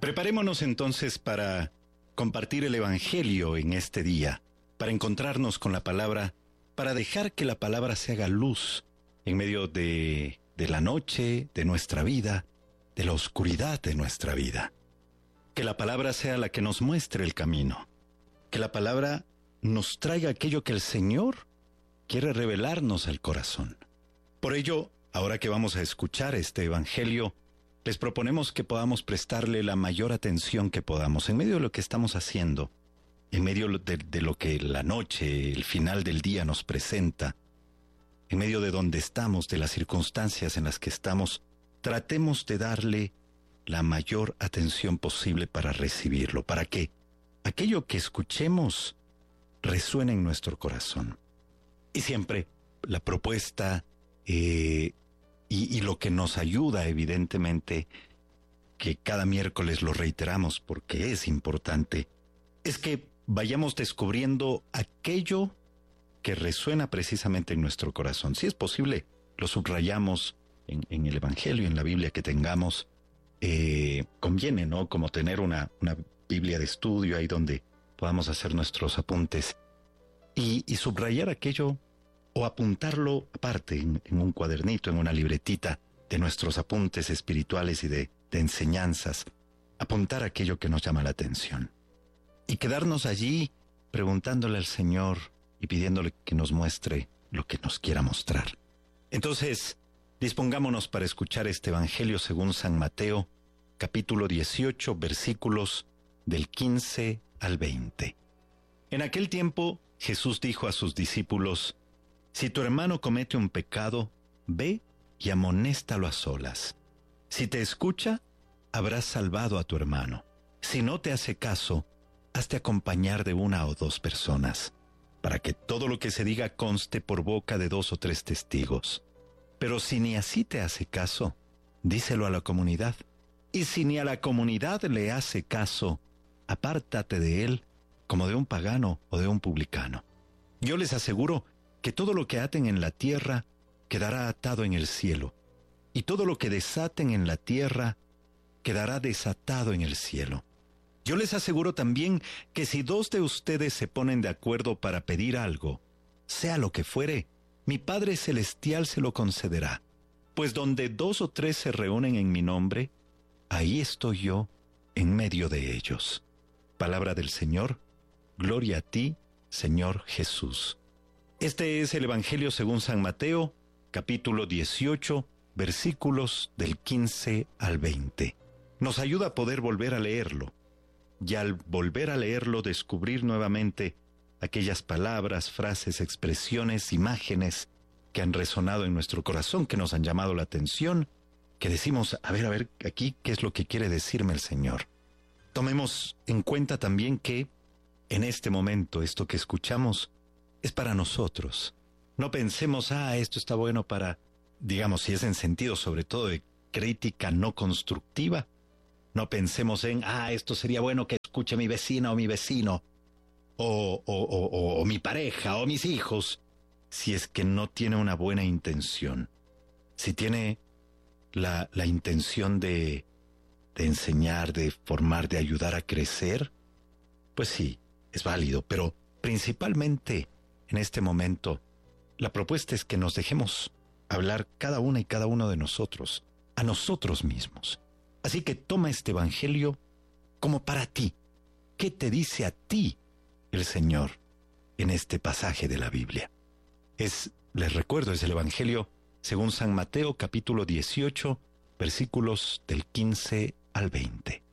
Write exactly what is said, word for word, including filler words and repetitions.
Preparémonos entonces para compartir el Evangelio en este día, para encontrarnos con la palabra, para dejar que la palabra se haga luz en medio de, de la noche, de nuestra vida, de la oscuridad de nuestra vida. Que la palabra sea la que nos muestre el camino. Que la palabra nos traiga aquello que el Señor quiere revelarnos al corazón. Por ello, ahora que vamos a escuchar este Evangelio, les proponemos que podamos prestarle la mayor atención que podamos en medio de lo que estamos haciendo, en medio de, de lo que la noche, el final del día nos presenta, en medio de donde estamos, de las circunstancias en las que estamos. Tratemos de darle la mayor atención posible para recibirlo, para que aquello que escuchemos resuene en nuestro corazón. Y siempre la propuesta eh, y, y lo que nos ayuda, evidentemente, que cada miércoles lo reiteramos porque es importante, es que vayamos descubriendo aquello que resuena precisamente en nuestro corazón. Si es posible, lo subrayamos en, en el Evangelio, en la Biblia que tengamos. Eh, conviene, ¿no? Como tener una, una Biblia de estudio ahí donde podamos hacer nuestros apuntes y, y subrayar aquello o apuntarlo aparte en, en un cuadernito, en una libretita de nuestros apuntes espirituales y de, de enseñanzas. Apuntar aquello que nos llama la atención y quedarnos allí preguntándole al Señor y pidiéndole que nos muestre lo que nos quiera mostrar. Entonces, dispongámonos para escuchar este Evangelio según San Mateo, capítulo dieciocho, versículos del quince al veinte. En aquel tiempo, Jesús dijo a sus discípulos: si tu hermano comete un pecado, ve y amonéstalo a solas. Si te escucha, habrás salvado a tu hermano. Si no te hace caso, hazte acompañar de una o dos personas, para que todo lo que se diga conste por boca de dos o tres testigos. Pero si ni así te hace caso, díselo a la comunidad. Y si ni a la comunidad le hace caso, apártate de él como de un pagano o de un publicano. Yo les aseguro que todo lo que aten en la tierra quedará atado en el cielo, y todo lo que desaten en la tierra quedará desatado en el cielo. Yo les aseguro también que si dos de ustedes se ponen de acuerdo para pedir algo, sea lo que fuere, mi Padre Celestial se lo concederá. Pues donde dos o tres se reúnen en mi nombre, ahí estoy yo en medio de ellos. Palabra del Señor. Gloria a ti, Señor Jesús. Este es el Evangelio según San Mateo, capítulo dieciocho, versículos del quince al veinte. Nos ayuda a poder volver a leerlo, y al volver a leerlo descubrir nuevamente aquellas palabras, frases, expresiones, imágenes que han resonado en nuestro corazón, que nos han llamado la atención, que decimos, a ver, a ver, aquí, ¿qué es lo que quiere decirme el Señor? Tomemos en cuenta también que en este momento esto que escuchamos es para nosotros. No pensemos, ah, esto está bueno para, digamos, si es en sentido sobre todo de crítica no constructiva. No pensemos en, ah, esto sería bueno que escuche mi vecina o mi vecino, o, o, o, o, o mi pareja o mis hijos, si es que no tiene una buena intención. Si tiene la, la intención de, de enseñar, de formar, de ayudar a crecer, pues sí, es válido, pero principalmente en este momento, la propuesta es que nos dejemos hablar cada una y cada uno de nosotros, a nosotros mismos. Así que toma este Evangelio como para ti. ¿Qué te dice a ti el Señor en este pasaje de la Biblia? Es, les recuerdo, es el Evangelio según San Mateo, capítulo dieciocho, versículos del quince al veinte.